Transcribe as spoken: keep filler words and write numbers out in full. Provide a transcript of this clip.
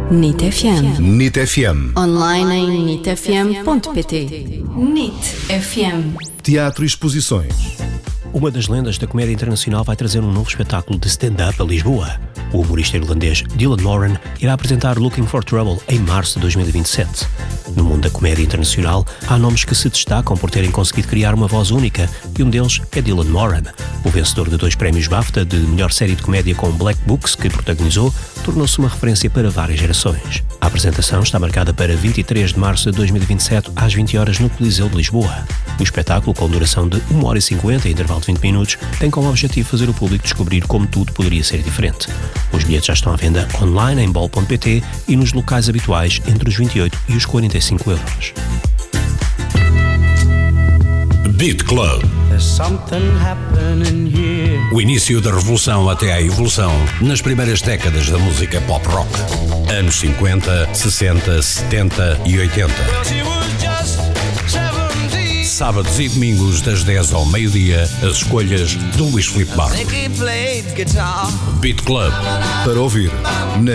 N I T F M. N I T F M. Online em nit f m ponto p t. N I T F M. Teatro e exposições. Uma das lendas da comédia internacional vai trazer um novo espetáculo de stand-up a Lisboa. O humorista irlandês Dylan Moran irá apresentar Looking for Trouble em março de dois mil e vinte e sete. No mundo da comédia internacional, há nomes que se destacam por terem conseguido criar uma voz única, e um deles é Dylan Moran. O vencedor de dois prémios BAFTA de melhor série de comédia com Black Books, que protagonizou, tornou-se uma referência para várias gerações. A apresentação está marcada para vinte e três de março de dois mil e vinte e sete, às vinte horas, no Coliseu de Lisboa. O espetáculo, com duração de uma hora e cinquenta e intervalo de vinte minutos, tem como objetivo fazer o público descobrir como tudo poderia ser diferente. Os bilhetes já estão à venda online em bol ponto p t e nos locais habituais entre os vinte e oito e os quarenta e cinco euros. Beat Club. O início da revolução até à evolução nas primeiras décadas da música pop rock. Anos cinquenta, sessenta, setenta e oitenta. Sábados e domingos das dez ao meio-dia, as escolhas do Luís Filipe Barros. Beat Club. Para ouvir na